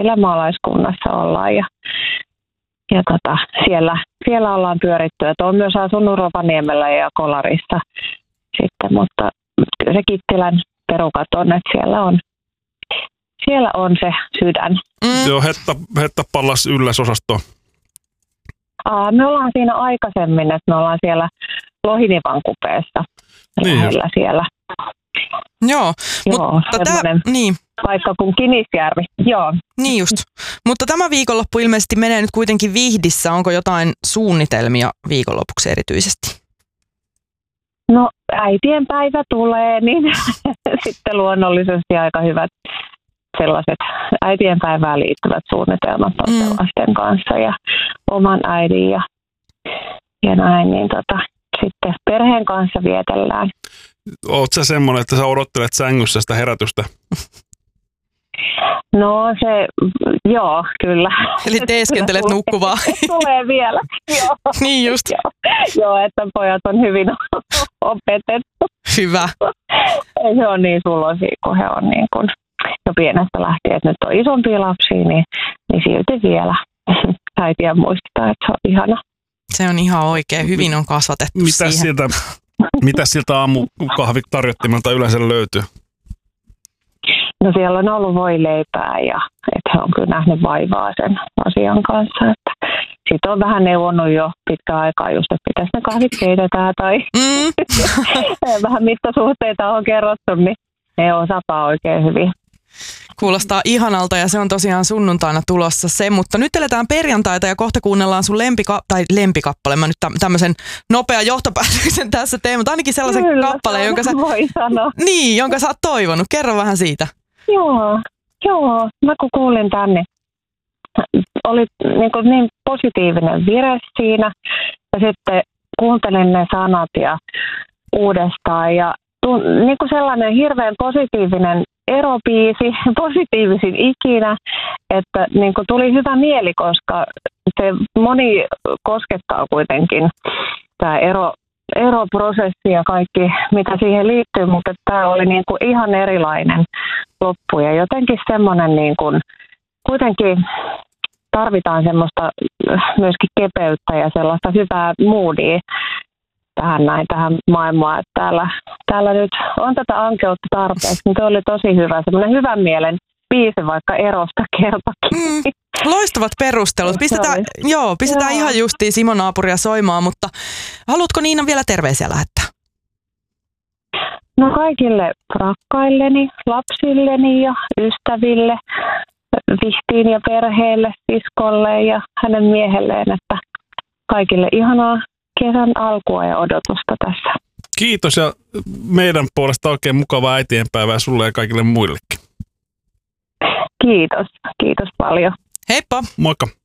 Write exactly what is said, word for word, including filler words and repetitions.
Kittilän maalaiskunnassa ollaan ja, ja tota, siellä, siellä ollaan pyöritty. Et olen myös asunut Rovaniemellä ja Kolarissa sitten, mutta kyllä se Kittilän perukat on, että siellä on, siellä on se sydän. Mm. Joo, Hetta, Hetta pallas ylläsosasto. Aa, me ollaan siinä aikaisemmin, että me ollaan siellä Lohinivan kupeessa niin lähellä siellä. Joo, Joo, mutta tämä niin. paikka kuin Kinisjärvi. Joo. Niin just. Mutta tämä viikonloppu ilmeisesti menee nyt kuitenkin Vihdissä. Onko jotain suunnitelmia viikonlopuksi erityisesti? No äitien päivä tulee, niin sitten luonnollisesti aika hyvät sellaiset äitien päivään liittyvät suunnitelmat on mm. lasten kanssa ja oman äidin ja, ja näin, niin tota, sitten perheen kanssa vietellään. Oot sä semmoinen, että sä odottelet sängyssä sitä herätystä? No se, joo, kyllä. Eli teeskentelet nukkuvaa. Tulee vielä, joo. Niin just. Joo, joo, että pojat on hyvin opetettu. Hyvä. Ei se ole niin suloisia, kun he on niin kuin jo pienestä lähtien, että nyt on isompia lapsia, niin, niin silti vielä äitiä muistaa, että se on ihana. Se on ihan oikein. Hyvin on kasvatettu Mitäs siihen. Siltä, mitäs siltä aamukahvitarjottimelta yleensä löytyy? No siellä on ollut voileipää ja että he on kyllä nähnyt vaivaa sen asian kanssa. Sitten on vähän neuvonnut jo pitkään aikaa just, että pitäisi ne kahvit keitetään tai mm. vähän mittasuhteita on kerrottu, niin ne osaataan oikein hyvin. Kuulostaa ihanalta ja se on tosiaan sunnuntaina tulossa se, mutta nyt eletään perjantaita ja kohta kuunnellaan sun lempika- tai lempikappale. Mä nyt tä- tämmöisen nopean johtopäätöksen tässä teen, mutta ainakin sellaisen Kyllä, kappaleen, jonka sä, voi sanoa. Niin, jonka sä oot toivonut. Kerro vähän siitä. Joo, joo. Mä kun kuulin tänne, oli niin, kuin niin positiivinen vire siinä ja sitten kuuntelin ne sanat ja uudestaan ja niin kuin sellainen hirveän positiivinen erobiisi, positiivisin ikinä, että niin kuin tuli hyvä mieli, koska se moni koskettaa kuitenkin tämä ero, eroprosessi ja kaikki, mitä siihen liittyy, mutta tämä oli niin kuin ihan erilainen loppu ja jotenkin semmoinen niin kuin, kuitenkin tarvitaan semmoista myöskin kepeyttä ja sellaista hyvää moodia tähän näin, tähän maailmaan, että täällä, täällä nyt on tätä ankeutta tarpeeksi, niin se oli tosi hyvä, semmoinen hyvän mielen biisi vaikka erosta kertakin. Mm, loistavat perustelut. Pistetään, joo, pistetään joo. ihan justiin Simon naapuria soimaan, mutta haluatko Niina vielä terveisiä lähettää? No kaikille rakkailleni, lapsilleni ja ystäville, Vihtiin ja perheelle, siskolle ja hänen miehelleen, että kaikille ihanaa kesän alkua ja odotusta tässä. Kiitos ja meidän puolesta oikein mukavaa äitienpäivää sulle ja kaikille muillekin. Kiitos, kiitos paljon. Heippa! Moikka!